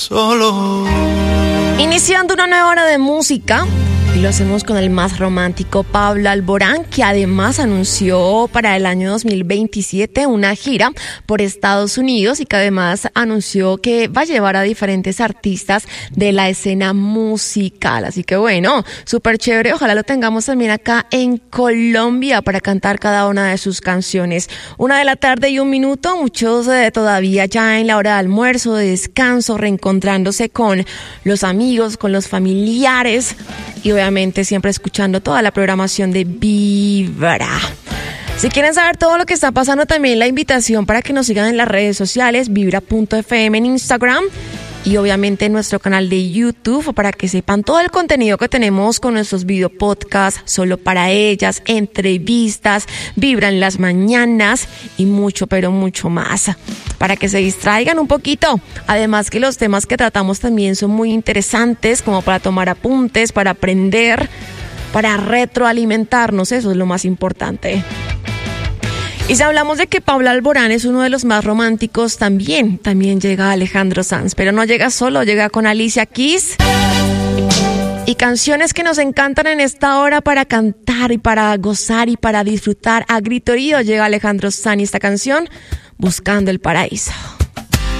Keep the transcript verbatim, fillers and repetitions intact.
Solo. Iniciando una nueva hora de música, y lo hacemos con el más romántico Pablo Alborán, que además anunció para el año dos mil veintisiete una gira por Estados Unidos y que además anunció que va a llevar a diferentes artistas de la escena musical. Así que bueno, súper chévere. Ojalá lo tengamos también acá en Colombia para cantar cada una de sus canciones. Una de la tarde y un minuto, muchos eh, todavía ya en la hora de almuerzo, de descanso, reencontrándose con los amigos, con los familiares y obviamente siempre escuchando toda la programación de Vibra. Si quieren saber todo lo que está pasando, también la invitación para que nos sigan en las redes sociales, vibra punto f m en Instagram y obviamente en nuestro canal de YouTube para que sepan todo el contenido que tenemos con nuestros video podcasts, solo para ellas, entrevistas, Vibra en las mañanas y mucho, pero mucho más, para que se distraigan un poquito. Además que los temas que tratamos también son muy interesantes, como para tomar apuntes, para aprender, para retroalimentarnos, eso es lo más importante. Y si hablamos de que Pablo Alborán es uno de los más románticos, también, también llega Alejandro Sanz, pero no llega solo, llega con Alicia Keys y canciones que nos encantan en esta hora para cantar y para gozar y para disfrutar a grito herido. Llega Alejandro Sanz y esta canción, Buscando el Paraíso.